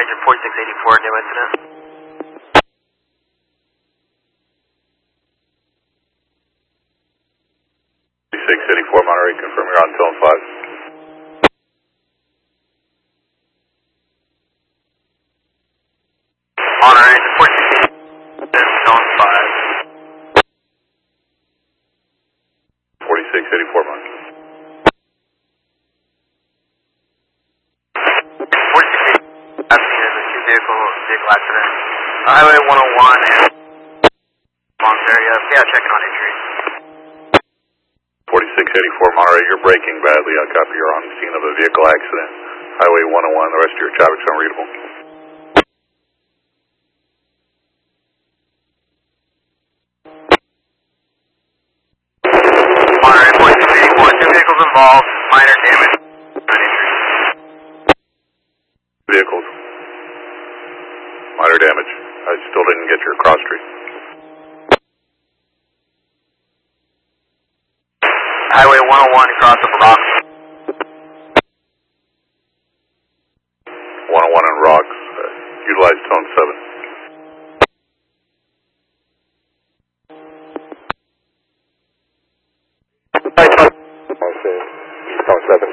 Roger, 4684, new incident. 4684 Monterey, confirm you're on zone 5. Monterey, 4684, zone 5. 4684 Monterey. 4684, I've seen a vehicle accident. Highway 101 and Long's area. Yeah, checking on injuries. 4684 Monterey, you're braking badly. I copy you're on the scene of a vehicle accident. Highway 101, the rest of your traffic's unreadable. Monterey, 4684, two vehicles involved, minor damage, and injuries. Vehicles. Minor damage. I still didn't get your cross street. Highway 101 across the rocks. 101 and Rocks. Utilize zone 7. Okay. Zone 7.